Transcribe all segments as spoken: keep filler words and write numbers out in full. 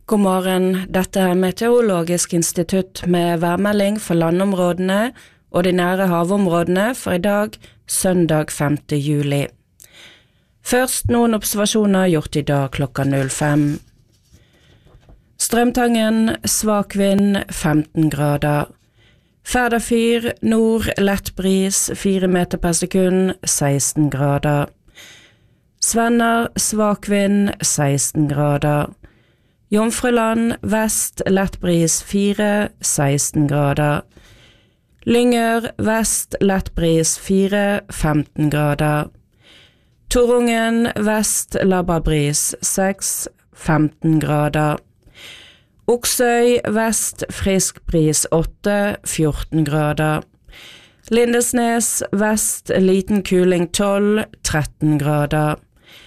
God morgen, dette er Meteorologisk institutt med værmelding for landområdene og de nære havområdene for i dag, søndag femte juli. Først noen observasjoner gjort i dag klokka null fem. Strømtangen, svak vind, femten grader. Færderfyr, nord, lett bris, fire meter per sekund, seksten grader. Svenner, svak vind, seksten grader. Jomfruland, vest, lett bris, fire, seksten grader. Lyngør, vest, lett bris, fire, femten grader. Torungen, vest, labber bris, seks, femten grader. Oksøy, vest, frisk bris, åtte, fjorten grader. Lindesnes, vest, liten kuling, tolv, tretten grader.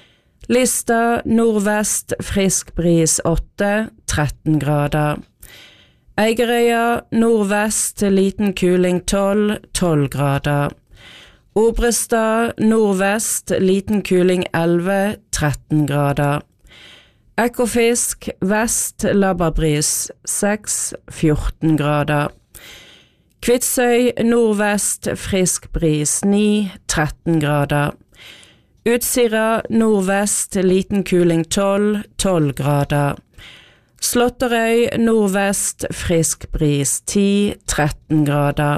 Lista, nordvest, frisk bris, åtte, tretten grader. Eigerøya, nordvest, liten kuling, tolv, tolv grader. Obrestad, nordvest, liten kuling, elleve, tretten grader. Ekofisk, vest, labberbris, seks, fjorten grader. Kvitsøy, nordvest, frisk bris, ni, tretten grader. Utsira, nordvest, liten kuling, tolv, tolv grader. Slåtterøy, nordvest, frisk bris, ti, tretten grader.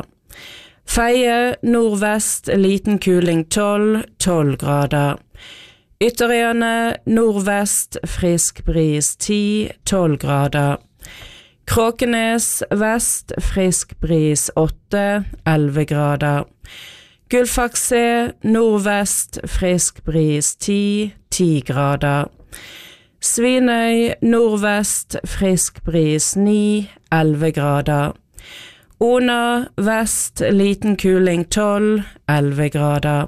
Feie, nordvest, liten kuling, tolv, tolv grader. Ytterøyene, nordvest, frisk bris, ti, tolv grader. Kråkenes, vest, frisk bris, åtte, elleve grader. Gullfakse, nordvest, frisk bris, ti, ti grader. Svinøy, nordvest, frisk bris, ni, elleve grader. Ona, vest, liten kuling, tolv, elleve grader.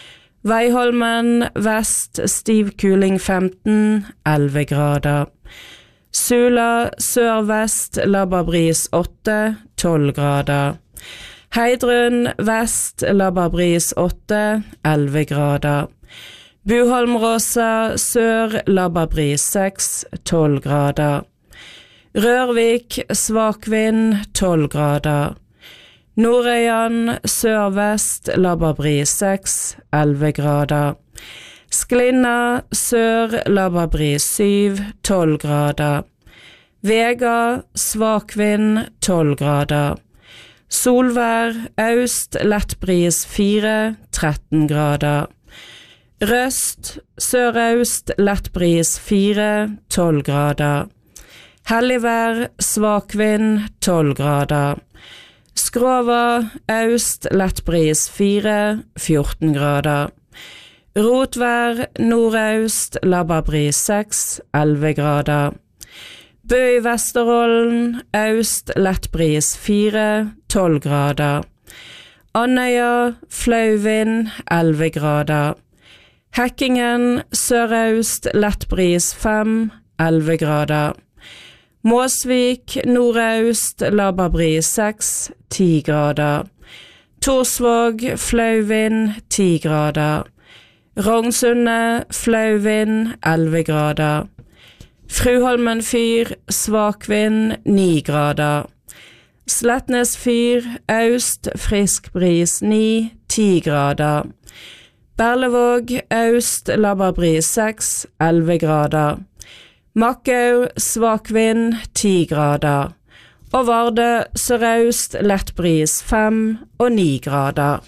Veiholmen, vest, stiv kuling, femten, elleve grader. Sula, sør-vest, labberbris, åtte, tolv grader. Heidrun, vest, labberbris, åtte, elleve grader. Buholmråsa, sør, labberbris, seks, tolv grader. Rørvik, svak vind, tolv grader. Nordøyan, sør-vest, labberbris, seks, elleve grader. Sklinna, sør, labberbris, syv, tolv grader. Vega, svak vind, tolv grader. Solvær, øst, lett bris, fire, tretten grader. Røst, sør-øst, lett bris, fire, tolv grader. Helligvær, svak vind, tolv grader. Skrova, øst, lett bris, fire, fjorten grader. Rotvær, nordøst, labberbris, seks, elleve grader. Bø i Vesterålen, øst, lett bris, fire, tolv grader. Andøya, flau vind, elleve grader. Hekkingen, sør-øst, lett bris, fem, elleve grader. Måsvik, nordøst, labberbris, seks, ti grader. Torsvåg, flau vind, ti grader. Rognsundet, flau vind, elleve grader. Fruholmen fyr, svak vind, ni grader. Slettnes fyr, øst, frisk bris, ni, ti grader. Berlevåg, øst, labberbris, seks, elleve grader. Makkau, svak vind, ti grader. Og Vardø, sørøst, lett bris, fem og ni grader.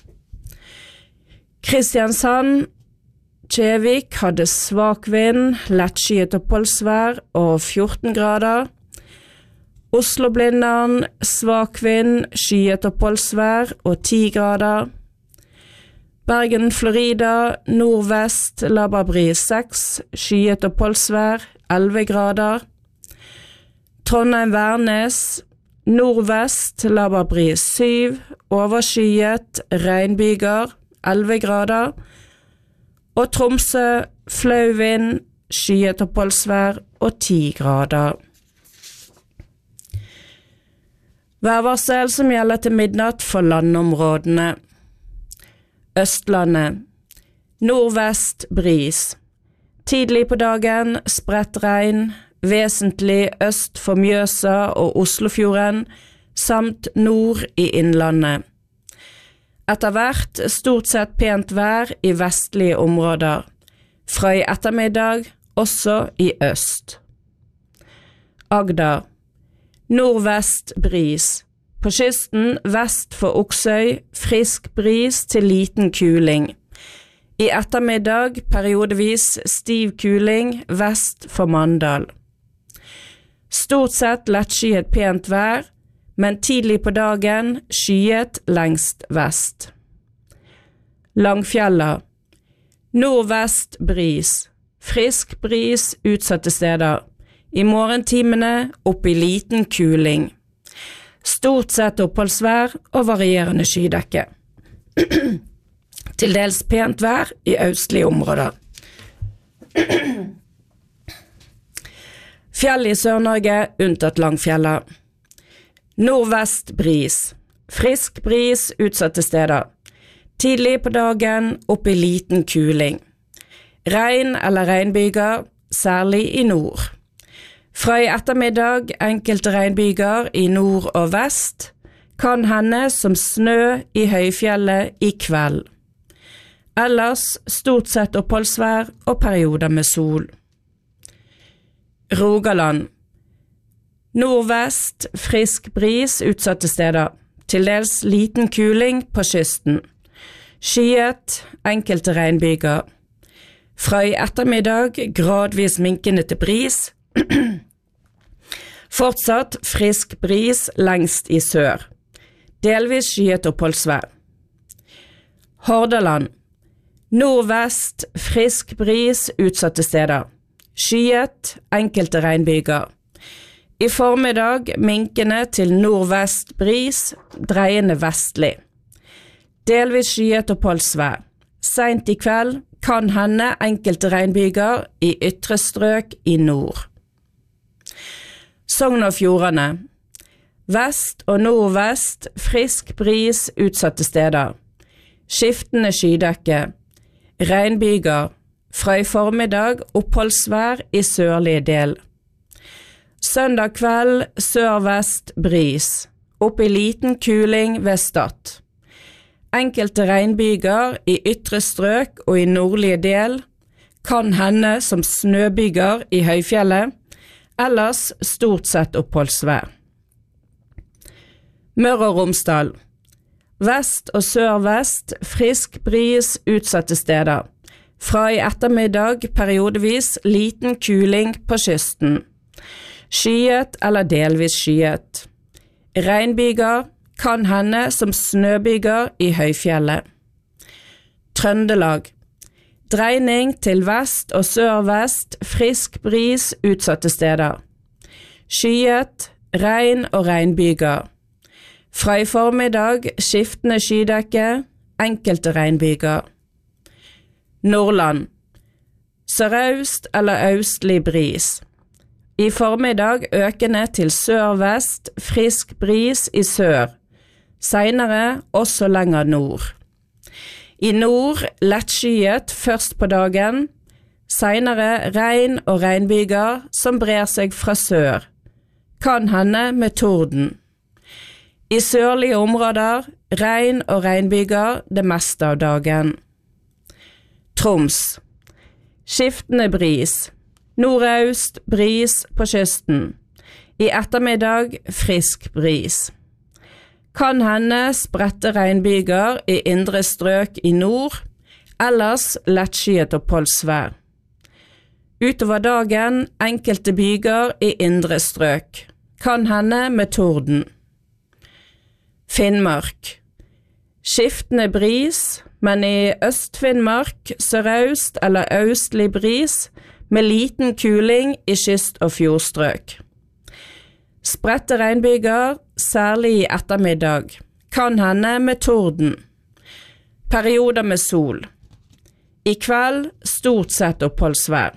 Kristiansand, Kjevik hadde svak vind, lettskyet oppholdsvær og fjorten grader. Oslo-Blindern, svak vind, skyet oppholdsvær og ti grader. Bergen, Florida, nordvest, labberbris, seks, skyet oppholdsvær, elleve grader. Trondheim, Værnes, nordvest, labberbris, syv, overskyet, regnbyger, elleve grader. Og Tromsø, flau vind, skyet oppholdsvær og ti grader. Værvarsel som gjelder til midnatt for landområdene. Østlandet. Nordvest bris. Tidlig på dagen spredt regn, vesentlig øst for Mjøsa og Oslofjorden, samt nord i innlandet. Etter hvert stort sett pent vær i vestlige områder, fra i ettermiddag også i øst. Agder. Nordvest bris. På kysten vest for Oksøy, frisk bris til liten kuling. I ettermiddag periodevis stiv kuling vest for Mandal. Stort sett lettskyet pent vær, men tidlig på dagen skyet lengst vest. Langfjella. Nordvest bris. Frisk bris utsatte steder. I morgentimene opp i liten kuling. Stort sett oppholdsvær og varierende skydekke. Til dels pent vær i østlige områder. Fjell i Sør-Norge unntatt Langfjella. Nordvest bris. Frisk bris utsatte steder. Tidlig på dagen opp i liten kuling. Regn eller regnbyger, særlig i nord. Fra i ettermiddag enkelte regnbyger i nord og vest, kan hende som snø i høyfjellet i kveld. Ellers stort sett oppholdsvær og perioder med sol. Rogaland. Nordvest frisk bris utsatte steder, til dels liten kuling på kysten. Skyet, enkelte regnbyger. Fra i ettermiddag gradvis minkende til bris. Fortsatt frisk bris lengst i sør. Delvis skyet oppholdsvær. Hordaland. Nordvest frisk bris utsatte steder. Skyet, enkelte regnbyger. I formiddag minkende til nordvest bris, dreiende vestlig. Delvis skyet oppholdsvær. Sent i kveld kan hende enkelte regnbyger i ytre strøk i nord. Sogn og Fjordane. Vest og nordvest frisk bris utsatte steder. Skiftende skydekke. Regnbyger. Fra i formiddag oppholdsvær i sørlige del. Søndag kveld sørvest bris. Opp i liten kuling ved Stad. Enkelte regnbyger i ytre strøk og i nordlige del kan hende som snøbyger i høyfjellet, ellers stort sett oppholdsvær. Møre og Romsdal. Vest og sørvest frisk bris utsatte steder. Fra i ettermiddag periodevis liten kuling på kysten. Skyet eller delvis skyet. Regnbyger kan hende som snøbyger i høyfjellet. Trøndelag. Dreining til vest og sørvest frisk bris utsatte steder. Skyet, regn og regnbyger. Fra i formiddag skiftende skydekke, enkelte regnbyger. Nordland. Sørøst eller østlig bris. I formiddag økende til sørvest frisk bris i sør. Senere også lenger nord. I nord lettskyet først på dagen, senere regn og regnbyger som brer seg fra sør. Kan hende med torden. I sørlige områder regn og regnbyger det meste av dagen. Troms. Skiftende bris. Nordøst bris på kysten. I ettermiddag frisk bris. Kan hende spredte regnbyger i indre strøk i nord, ellers lettskyet oppholdsvær. Utover dagen enkelte byger i indre strøk. Kan hende med torden. Finnmark. Skiftende bris, men i Øst-Finnmark sørøst eller østlig bris med liten kuling i kyst- og fjordstrøk. Spredte regnbyger, særlig i ettermiddag. Kan hende med torden. Perioder med sol. I kveld stort sett oppholdsvær.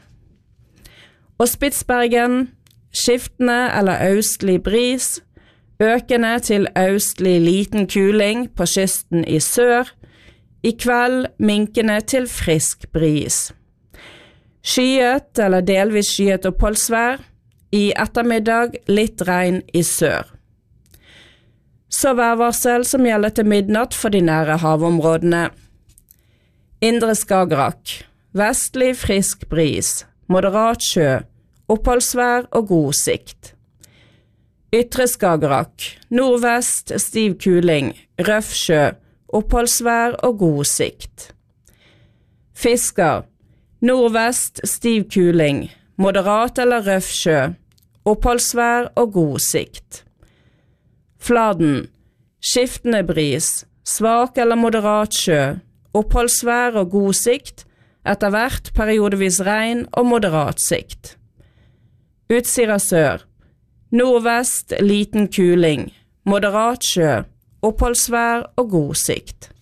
Og Spitsbergen, skiftende eller østlig bris, økende til østlig liten kuling på kysten i sør, i kveld minkende til frisk bris. Skyet eller delvis skyet oppholdsvær, I ettermiddag litt regn i sør. Så værvarsel som gjelder til midnatt for de nære havområdene. Indre Skagerrak, vestlig frisk bris, moderat sjø, oppholdsvær og god sikt. Ytre Skagerrak, nordvest stiv kuling, røff sjø, oppholdsvær og god sikt. Fisker, nordvest stiv kuling, moderat eller røff sjø, oppholdsvær og god sikt. Fladen, skiftende bris, svak eller moderat sjø, oppholdsvær og god sikt, etter hvert periodevis regn og moderat sikt. Utsira sør, nordvest liten kuling, moderat sjø, oppholdsvær og god sikt.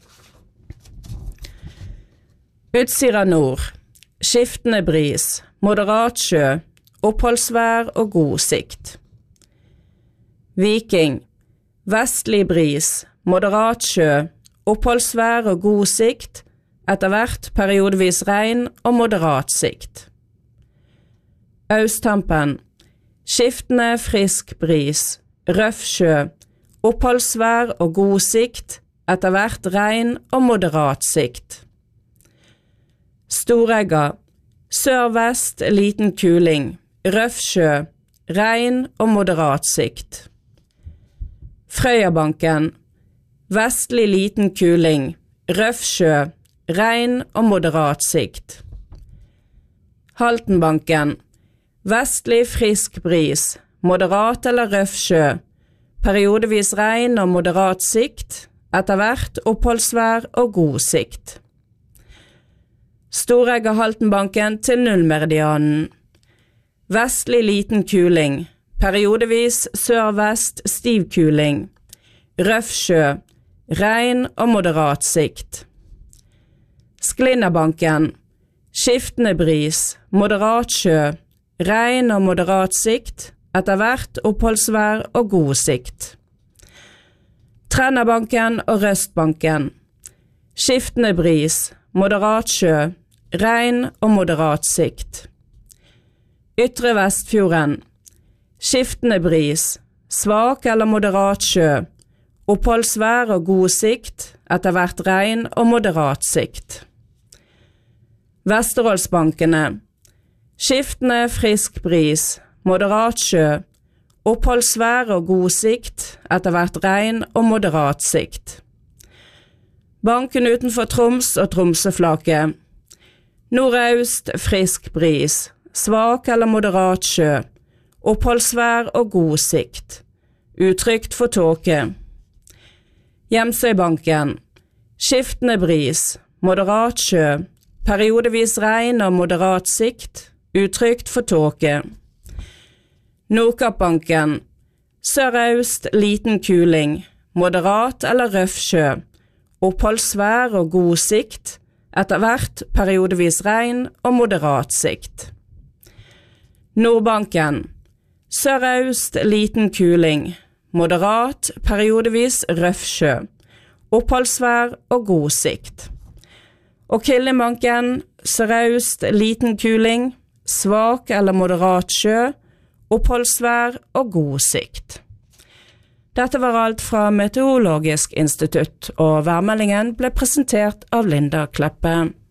Utsira nord, skiftende bris, moderat sjø, oppholdsvær og god sikt. Viking, vestlig bris, moderat sjø, oppholdsvær og god sikt, etter hvert periodevis regn og moderat sikt. Austhampen, skiftende frisk bris, røff sjø, oppholdsvær og god sikt, etter hvert regn og moderat sikt. Storegga, sørvest liten kuling, røff sjø, regn og moderat sikt. Frøyabanken, vestlig liten kuling, røff sjø, regn og moderat sikt. Haltenbanken, vestlig frisk bris, moderat eller røff sjø, periodevis regn og moderat sikt, etter hvert oppholdsvær og god sikt. Storegga Haltenbanken til nullmeridianen. Vestlig liten kuling, periodevis sørvest stiv kuling, røff sjø, regn og moderat sikt. Sklinnabanken, skiftende bris, moderat sjø, regn og moderat sikt, etter hvert oppholdsvær og god sikt. Trennabanken og Røstbanken, skiftende bris, moderat sjø, regn og moderat sikt. Ytre Vestfjorden, skiftende bris, svak eller moderat sjø, oppholdsvær og god sikt, etter hvert regn og moderat sikt. Vesterålsbankene, skiftende frisk bris, moderat sjø, oppholdsvær og god sikt, etter hvert regn og moderat sikt. Banken utenfor Troms og Tromsøflaket, nordøst frisk bris, svak eller moderat sjø, oppholdsvær og god sikt, utrygt for tåke. Hjemsøybanken, skiftende bris, moderat sjø, periodevis regn og moderat sikt, utrygt for tåke. Nordkappbanken, sørøst liten kuling, moderat eller røff sjø, oppholdsvær og god sikt, etter hvert periodevis regn og moderat sikt. Nordbanken, sørøst liten kuling, moderat, periodevis røff sjø, oppholdsvær og god sikt. Og Killingbanken, sørøst liten kuling, svak eller moderat sjø, oppholdsvær og god sikt. Dette var alt fra Meteorologisk institutt, og værmeldingen ble presentert av Linda Kleppe.